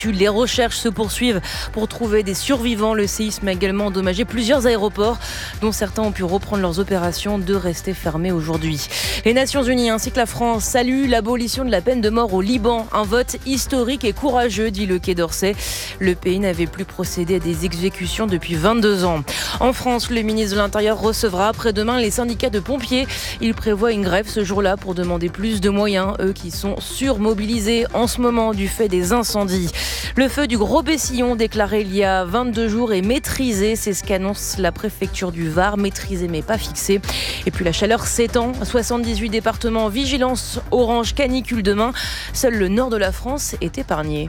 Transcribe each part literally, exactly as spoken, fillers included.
Les recherches se poursuivent pour trouver des survivants. Le séisme a également endommagé plusieurs aéroports, dont certains ont pu reprendre leurs opérations de rester fermés aujourd'hui. Les Nations Unies ainsi que la France saluent l'abolition de la peine de mort au Liban. Un vote historique et courageux, dit le Quai d'Orsay. Le pays n'avait plus procédé à des exécutions depuis vingt-deux ans. En France, le ministre de l'Intérieur recevra après-demain les syndicats de pompiers. Il prévoit une grève ce jour-là pour demander plus de moyens, eux qui sont surmobilisés en ce moment du fait des incendies. Le feu du Gros Bessillon, déclaré il y a vingt-deux jours, est maîtrisé. C'est ce qu'annonce la préfecture du Var. Maîtrisé mais pas fixé. Et puis la chaleur s'étend. soixante-dix-huit départements en vigilance orange canicule demain. Seul le nord de la France est épargné.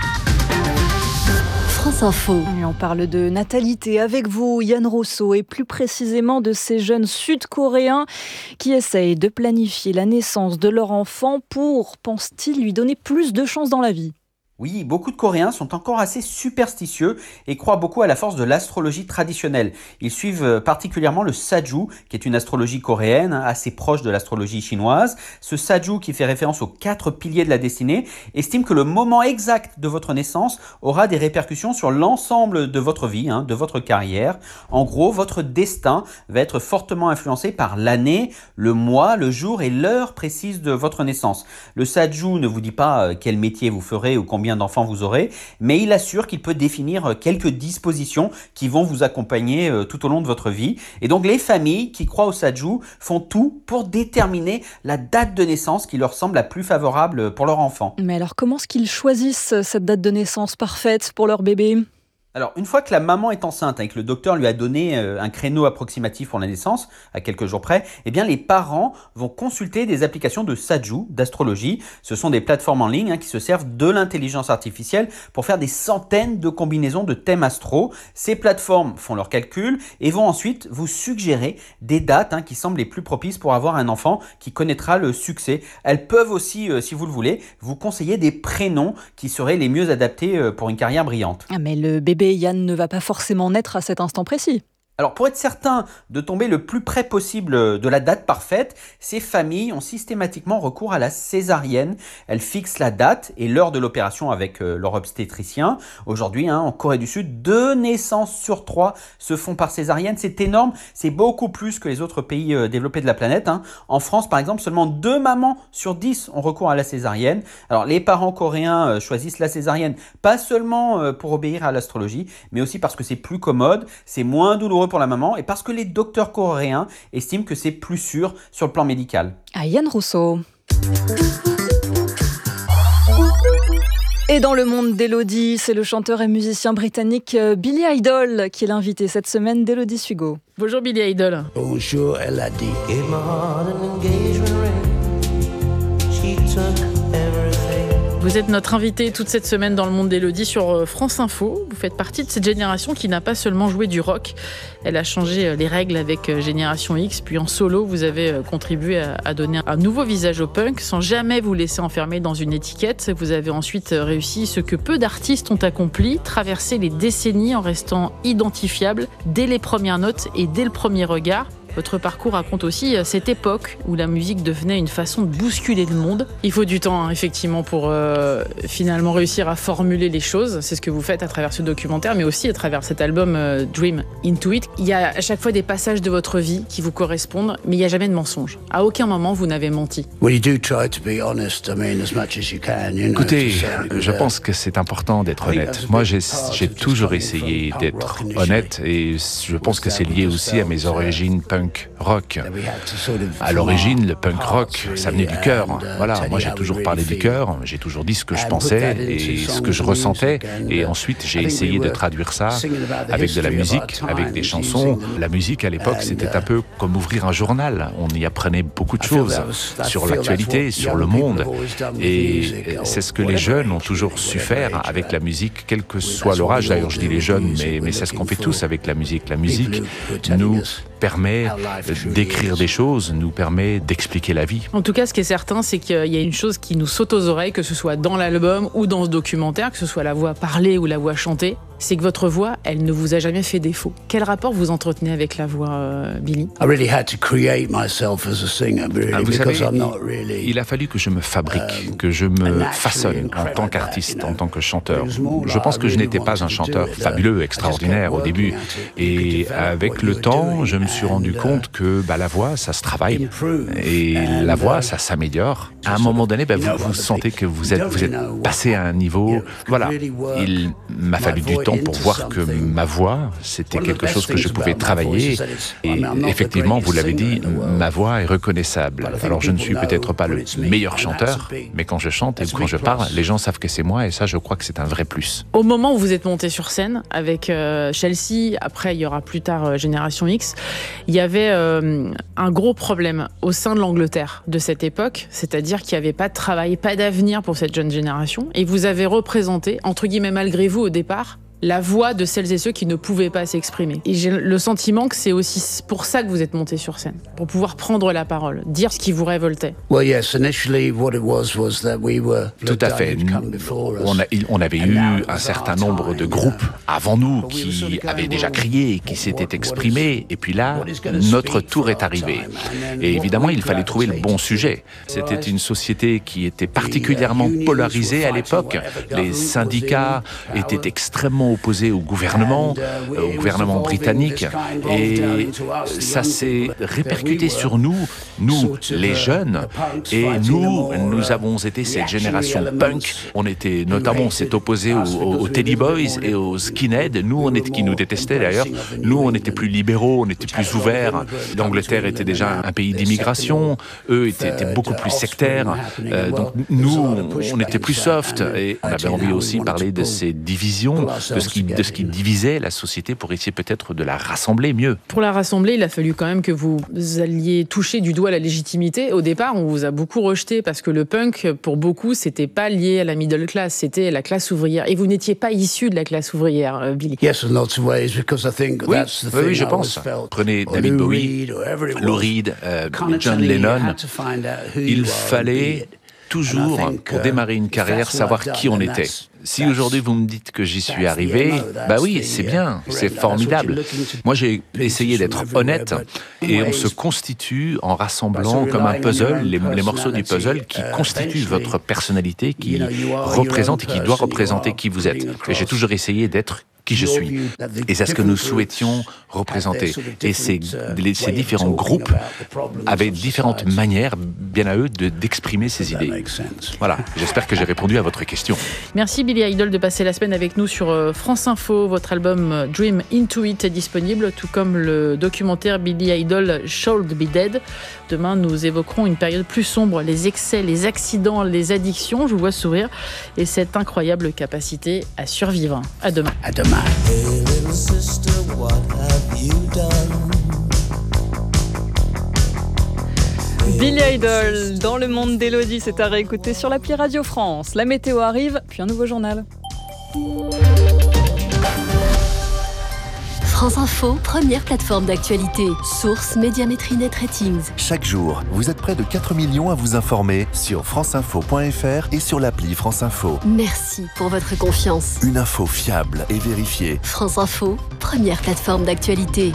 France Info. Et on parle de natalité avec vous, Yann Rousseau, et plus précisément de ces jeunes Sud-Coréens qui essayent de planifier la naissance de leur enfant pour, pense-t-il, lui donner plus de chances dans la vie. Oui, beaucoup de Coréens sont encore assez superstitieux et croient beaucoup à la force de l'astrologie traditionnelle. Ils suivent particulièrement le Saju, qui est une astrologie coréenne assez proche de l'astrologie chinoise. Ce Saju, qui fait référence aux quatre piliers de la destinée, estime que le moment exact de votre naissance aura des répercussions sur l'ensemble de votre vie, hein, de votre carrière. En gros, votre destin va être fortement influencé par l'année, le mois, le jour et l'heure précise de votre naissance. Le Saju ne vous dit pas quel métier vous ferez ou combien d'enfants vous aurez, mais il assure qu'il peut définir quelques dispositions qui vont vous accompagner tout au long de votre vie. Et donc les familles qui croient au Saju font tout pour déterminer la date de naissance qui leur semble la plus favorable pour leur enfant. Mais alors comment est-ce qu'ils choisissent cette date de naissance parfaite pour leur bébé ? Alors, une fois que la maman est enceinte et que le docteur lui a donné un créneau approximatif pour la naissance, à quelques jours près, eh bien, les parents vont consulter des applications de Saju, d'astrologie. Ce sont des plateformes en ligne hein, qui se servent de l'intelligence artificielle pour faire des centaines de combinaisons de thèmes astro. Ces plateformes font leurs calculs et vont ensuite vous suggérer des dates hein, qui semblent les plus propices pour avoir un enfant qui connaîtra le succès. Elles peuvent aussi, euh, si vous le voulez, vous conseiller des prénoms qui seraient les mieux adaptés euh, pour une carrière brillante. Ah, mais le bébé Yann ne va pas forcément naître à cet instant précis. Alors pour être certain de tomber le plus près possible de la date parfaite, ces familles ont systématiquement recours à la césarienne. Elles fixent la date et l'heure de l'opération avec euh, leur obstétricien. Aujourd'hui, hein, en Corée du Sud, deux naissances sur trois se font par césarienne. C'est énorme, c'est beaucoup plus que les autres pays euh, développés de la planète. Hein. En France, par exemple, seulement deux mamans sur dix ont recours à la césarienne. Alors les parents coréens euh, choisissent la césarienne, pas seulement euh, pour obéir à l'astrologie, mais aussi parce que c'est plus commode, c'est moins douloureux pour la maman et parce que les docteurs coréens estiment que c'est plus sûr sur le plan médical. Ah, Yann Rousseau. Et dans le monde d'Élodie, c'est le chanteur et musicien britannique Billy Idol qui est l'invité cette semaine d'Élodie Sugo. Bonjour Billy Idol. Bonjour, elle a dit. Give my heart an engagement ring. She took everything. Vous êtes notre invité toute cette semaine dans le monde d'Élodie sur France Info. Vous faites partie de cette génération qui n'a pas seulement joué du rock. Elle a changé les règles avec Génération X. Puis en solo, vous avez contribué à donner un nouveau visage au punk sans jamais vous laisser enfermer dans une étiquette. Vous avez ensuite réussi ce que peu d'artistes ont accompli, traverser les décennies en restant identifiable dès les premières notes et dès le premier regard. Votre parcours raconte aussi cette époque où la musique devenait une façon de bousculer le monde. Il faut du temps, hein, effectivement, pour euh, finalement réussir à formuler les choses. C'est ce que vous faites à travers ce documentaire, mais aussi à travers cet album euh, Dream Into It. Il y a à chaque fois des passages de votre vie qui vous correspondent, mais il n'y a jamais de mensonge. À aucun moment, vous n'avez menti. Écoutez, je pense que c'est important d'être honnête. Moi, j'ai, j'ai toujours essayé d'être honnête et je pense que c'est lié aussi à mes origines punk rock. À l'origine, le punk rock, ça venait du cœur. Voilà, moi j'ai toujours parlé du cœur, j'ai toujours dit ce que je pensais et ce que je ressentais. Et ensuite, j'ai essayé de traduire ça avec de la musique, avec des chansons. La musique, à l'époque, c'était un peu comme ouvrir un journal. On y apprenait beaucoup de choses sur l'actualité, sur le monde. Et c'est ce que les jeunes ont toujours su faire avec la musique, quel que soit leur âge. D'ailleurs, je dis les jeunes, mais, mais c'est ce qu'on fait tous avec la musique. La musique nous permet d'écrire des choses, nous permet d'expliquer la vie. En tout cas, ce qui est certain, c'est qu'il y a une chose qui nous saute aux oreilles, que ce soit dans l'album ou dans ce documentaire, que ce soit la voix parlée ou la voix chantée, c'est que votre voix, elle ne vous a jamais fait défaut. Quel rapport vous entretenez avec la voix, euh, Billy ? Ah, vous savez, il a fallu que je me fabrique, que je me façonne en tant qu'artiste, en tant que chanteur. Je pense que je n'étais pas un chanteur fabuleux, extraordinaire au début. Et avec le temps, je me suis rendu compte que bah, la voix, ça se travaille. Et la voix, ça s'améliore. À un moment donné, bah, vous, vous sentez que vous êtes, vous êtes passé à un niveau... Voilà, il m'a fallu du temps pour voir que ma voix, c'était quelque chose que je pouvais travailler. Et effectivement, vous l'avez dit, ma voix est reconnaissable. Alors je ne suis peut-être pas le meilleur chanteur, mais quand je chante et quand je parle, les gens savent que c'est moi et ça, je crois que c'est un vrai plus. Au moment où vous êtes monté sur scène avec euh, Chelsea, après il y aura plus tard euh, Génération X, il y avait euh, un gros problème au sein de l'Angleterre de cette époque, c'est-à-dire qu'il n'y avait pas de travail, pas d'avenir pour cette jeune génération, et vous avez représenté, entre guillemets malgré vous au départ, la voix de celles et ceux qui ne pouvaient pas s'exprimer. Et j'ai le sentiment que c'est aussi pour ça que vous êtes monté sur scène, pour pouvoir prendre la parole, dire ce qui vous révoltait. Tout à fait. On, a, on avait eu un certain nombre de groupes avant nous qui avaient déjà crié, qui s'étaient exprimés, et puis là, notre tour est arrivé. Et évidemment, il fallait trouver le bon sujet. C'était une société qui était particulièrement polarisée à l'époque. Les syndicats étaient extrêmement opposés au gouvernement, au gouvernement britannique, et ça s'est répercuté sur nous, nous, les jeunes, et nous, nous avons été cette génération punk. On était notamment, on s'est opposé aux, aux Teddy Boys et aux skinheads. Nous, on était, qui nous détestaient d'ailleurs. Nous, on était plus libéraux, on était plus ouverts. L'Angleterre était déjà un pays d'immigration. Eux étaient, étaient beaucoup plus sectaires. Euh, donc nous, on était plus soft, et on avait envie aussi de parler de ces divisions, de ce qui, de ce qui divisait la société pour essayer peut-être de la rassembler mieux. Pour la rassembler, il a fallu quand même que vous alliez toucher du doigt la légitimité. Au départ, on vous a beaucoup rejeté parce que le punk, pour beaucoup, c'était pas lié à la middle class, c'était la classe ouvrière. Et vous n'étiez pas issu de la classe ouvrière, Billy. Oui, oui, oui, je pense. Prenez David Bowie, Lou Reed, euh, John Lennon. Il fallait toujours, pour démarrer une carrière, savoir qui on était. Si aujourd'hui vous me dites que j'y suis arrivé, bah oui, c'est bien, c'est formidable. Moi, j'ai essayé d'être honnête, et on se constitue en rassemblant comme un puzzle, les, les morceaux du puzzle qui constituent votre personnalité, qui représente et qui doit représenter qui vous êtes. Et j'ai toujours essayé d'être qui je suis. Et c'est ce que nous souhaitions représenter. Et ces, les, ces différents groupes avaient différentes manières, bien à eux, de, d'exprimer ces idées. Voilà, j'espère que j'ai répondu à votre question. Merci Billy Idol de passer la semaine avec nous sur France Info. Votre album Dream Into It est disponible, tout comme le documentaire Billy Idol Should Be Dead. Demain, nous évoquerons une période plus sombre, les excès, les accidents, les addictions, je vous vois sourire, et cette incroyable capacité à survivre. À demain. À demain. Hey little sister, what have you done? Billy Idol, dans le monde d'Élodie, c'est à réécouter sur l'appli Radio France. La météo arrive, puis un nouveau journal. France Info, première plateforme d'actualité. Source Médiamétrie-Net Ratings. Chaque jour, vous êtes près de quatre millions à vous informer sur franceinfo point f r et sur l'appli France Info. Merci pour votre confiance. Une info fiable et vérifiée. France Info, première plateforme d'actualité.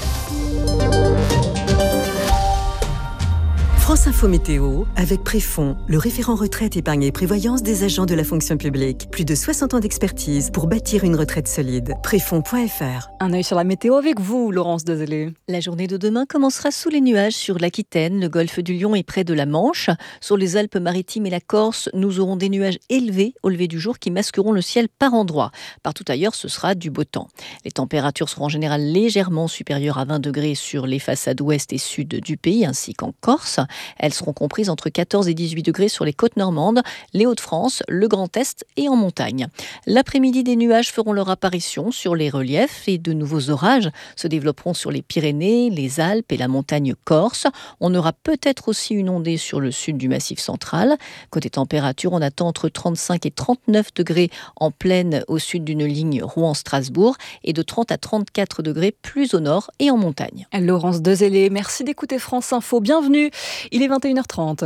France Info Météo, avec Préfond, le référent retraite, épargne et prévoyance des agents de la fonction publique. Plus de soixante ans d'expertise pour bâtir une retraite solide. Préfond point f r. Un œil sur la météo avec vous, Laurence Dezellé. La journée de demain commencera sous les nuages sur l'Aquitaine, le golfe du Lion et près de la Manche. Sur les Alpes-Maritimes et la Corse, nous aurons des nuages élevés au lever du jour qui masqueront le ciel par endroits. Partout ailleurs, ce sera du beau temps. Les températures seront en général légèrement supérieures à vingt degrés sur les façades ouest et sud du pays, ainsi qu'en Corse. Elles seront comprises entre quatorze et dix-huit degrés sur les côtes normandes, les Hauts-de-France, le Grand Est et en montagne. L'après-midi, des nuages feront leur apparition sur les reliefs et de nouveaux orages se développeront sur les Pyrénées, les Alpes et la montagne corse. On aura peut-être aussi une ondée sur le sud du Massif central. Côté température, on attend entre trente-cinq et trente-neuf degrés en plaine au sud d'une ligne Rouen-Strasbourg et de trente à trente-quatre degrés plus au nord et en montagne. Laurence Dezellé, merci d'écouter France Info. Bienvenue. Il est vingt et une heures trente.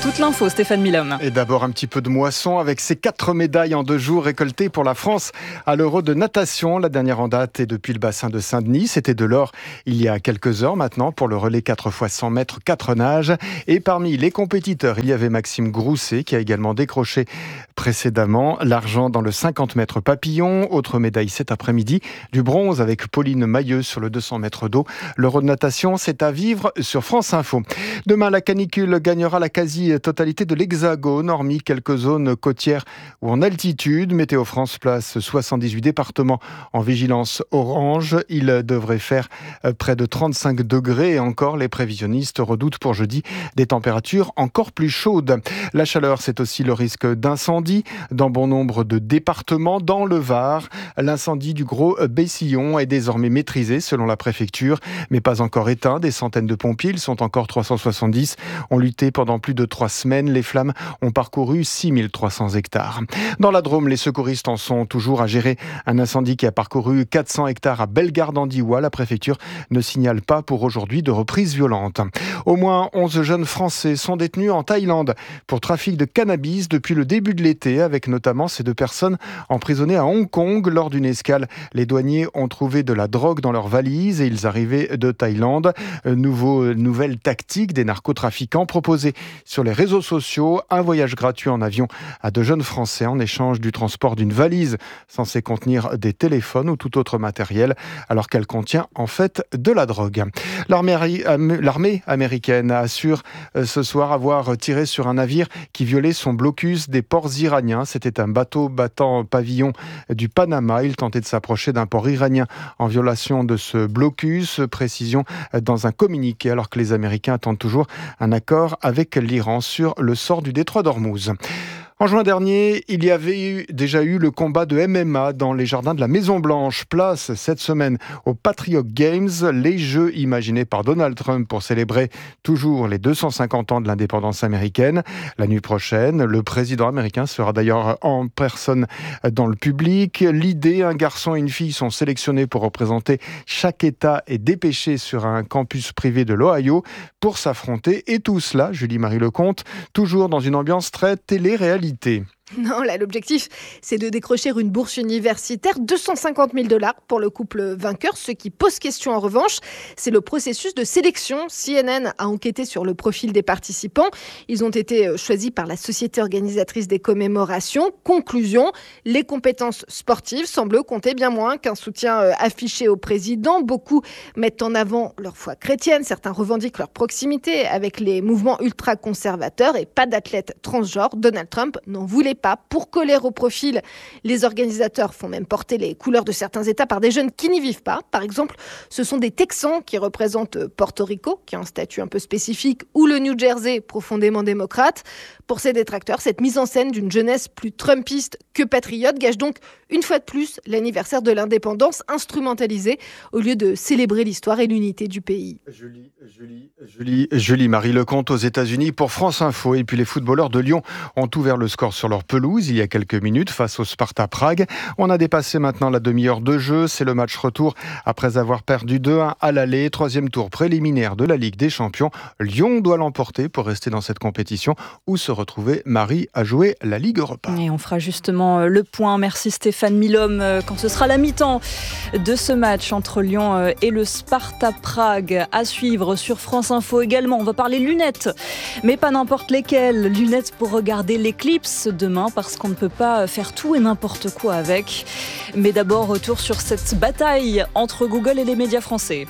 Toute l'info, Stéphane Milhomme. Et d'abord un petit peu de moisson avec ces quatre médailles en deux jours récoltées pour la France à l'Euro de natation. La dernière en date est depuis le bassin de Saint-Denis. C'était de l'or il y a quelques heures maintenant pour le relais quatre fois cent mètres quatre nages. Et parmi les compétiteurs, il y avait Maxime Grousset qui a également décroché précédemment l'argent dans le cinquante mètres papillon. Autre médaille cet après-midi, du bronze avec Pauline Mailleux sur le deux cents mètres d'eau. L'Euro de natation, c'est à vivre sur France Info. Demain, la canicule gagnera la quasi-totalité de l'Hexagone, hormis quelques zones côtières ou en altitude. Météo France place soixante-dix-huit départements en vigilance orange. Il devrait faire près de trente-cinq degrés et encore, les prévisionnistes redoutent pour jeudi des températures encore plus chaudes. La chaleur, c'est aussi le risque d'incendie dans bon nombre de départements. Dans le Var, l'incendie du Gros Bessillon est désormais maîtrisé selon la préfecture, mais pas encore éteint. Des centaines de pompiers, ils sont encore trois cent soixante-dix, ont lutté pendant plus de trois semaines. Les flammes ont parcouru six mille trois cents hectares. Dans la Drôme, les secouristes en sont toujours à gérer un incendie qui a parcouru quatre cents hectares à Bellegarde-en-Diois. La préfecture ne signale pas pour aujourd'hui de reprise violente. Au moins onze jeunes Français sont détenus en Thaïlande pour trafic de cannabis depuis le début de l'été, avec notamment ces deux personnes emprisonnées à Hong Kong. Lors d'une escale, les douaniers ont trouvé de la drogue dans leurs valises et ils arrivaient de Thaïlande. Nouveau, nouvelle tactique des narcotrafiquants proposée sur les réseaux sociaux. Un voyage gratuit en avion à de jeunes Français en échange du transport d'une valise censée contenir des téléphones ou tout autre matériel, alors qu'elle contient en fait de la drogue. L'armée, l'armée américaine assure ce soir avoir tiré sur un navire qui violait son blocus des ports iraniens. C'était un bateau battant pavillon du Panama. Il tentait de s'approcher d'un port iranien en violation de ce blocus. Précision dans un communiqué, alors que les Américains attendent toujours un accord avec l'Iran sur le sort du détroit d'Ormuz. En juin dernier, il y avait eu, déjà eu le combat de M M A dans les jardins de la Maison-Blanche. Place cette semaine aux Patriot Games, les jeux imaginés par Donald Trump pour célébrer toujours les deux cent cinquante ans de l'indépendance américaine. La nuit prochaine, le président américain sera d'ailleurs en personne dans le public. L'idée, un garçon et une fille sont sélectionnés pour représenter chaque État et dépêchés sur un campus privé de l'Ohio pour s'affronter. Et tout cela, Julie-Marie Lecomte, toujours dans une ambiance très télé-réalité. Non, là, l'objectif, c'est de décrocher une bourse universitaire, deux cent cinquante mille dollars pour le couple vainqueur. Ce qui pose question, en revanche, c'est le processus de sélection. C N N a enquêté sur le profil des participants. Ils ont été choisis par la société organisatrice des commémorations. Conclusion, les compétences sportives semblent compter bien moins qu'un soutien affiché au président. Beaucoup mettent en avant leur foi chrétienne. Certains revendiquent leur proximité avec les mouvements ultra-conservateurs et pas d'athlète transgenre. Donald Trump n'en voulait pas. Pour coller au profil, les organisateurs font même porter les couleurs de certains États par des jeunes qui n'y vivent pas. Par exemple, ce sont des Texans qui représentent Porto Rico, qui a un statut un peu spécifique, ou le New Jersey, profondément démocrate. Pour ces détracteurs, cette mise en scène d'une jeunesse plus trumpiste que patriote gâche donc une fois de plus l'anniversaire de l'indépendance instrumentalisée au lieu de célébrer l'histoire et l'unité du pays. Julie, Julie, Julie, Julie Marie Lecomte aux États-Unis pour France Info. Et puis les footballeurs de Lyon ont ouvert le score sur leur pelouse il y a quelques minutes face au Sparta Prague. On a dépassé maintenant la demi-heure de jeu. C'est le match retour après avoir perdu deux un à l'aller. Troisième tour préliminaire de la Ligue des Champions. Lyon doit l'emporter pour rester dans cette compétition où se retrouver Marie à jouer la Ligue Europa. Et on fera justement le point. Merci Stéphane Milhomme. Quand ce sera la mi-temps de ce match entre Lyon et le Sparta Prague à suivre sur France Info également. On va parler lunettes, mais pas n'importe lesquelles. Lunettes pour regarder l'éclipse demain parce qu'on ne peut pas faire tout et n'importe quoi avec. Mais d'abord, retour sur cette bataille entre Google et les médias français.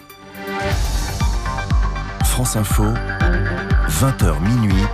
France Info, vingt heures minuit.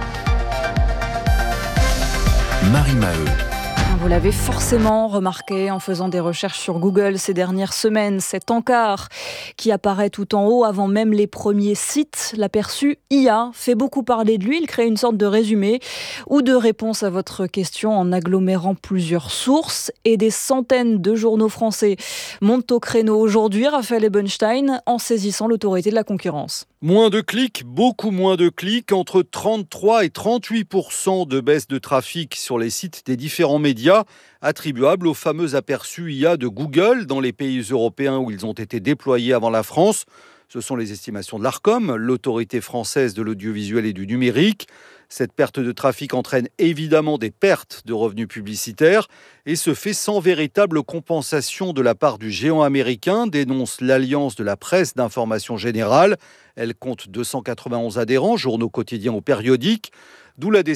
Marie Maheu. Vous l'avez forcément remarqué en faisant des recherches sur Google ces dernières semaines, cet encart qui apparaît tout en haut avant même les premiers sites. L'aperçu I A fait beaucoup parler de lui. Il crée une sorte de résumé ou de réponse à votre question en agglomérant plusieurs sources. Et des centaines de journaux français montent au créneau aujourd'hui, Raphaël Ebenstein, en saisissant l'autorité de la concurrence. Moins de clics, beaucoup moins de clics, entre trente-trois et trente-huit pour cent de baisse de trafic sur les sites des différents médias, attribuables au fameux aperçu I A de Google dans les pays européens où ils ont été déployés avant la France. Ce sont les estimations de l'Arcom, l'autorité française de l'audiovisuel et du numérique. Cette perte de trafic entraîne évidemment des pertes de revenus publicitaires et se fait sans véritable compensation de la part du géant américain, dénonce l'Alliance de la presse d'information générale. Elle compte deux cent quatre-vingt-onze adhérents, journaux quotidiens ou périodiques, d'où la décision